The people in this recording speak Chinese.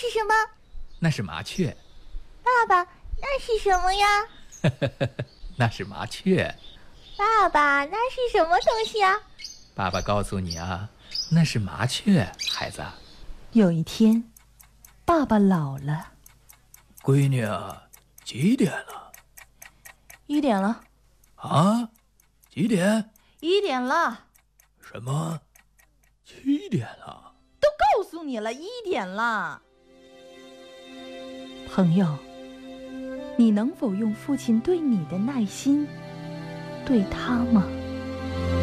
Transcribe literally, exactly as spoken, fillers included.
是什么？ 那是麻雀。 爸爸，那是什么呀？ 那是麻雀。 爸爸，那是什么东西啊？ 爸爸告诉你啊，那是麻雀，孩子。 有一天，爸爸老了。 闺女啊，几点了？ 一点了。 啊？几点？ 一点了。 什么？七点了？ 都告诉你了，一点了。朋友，你能否用父亲对你的耐心对他吗？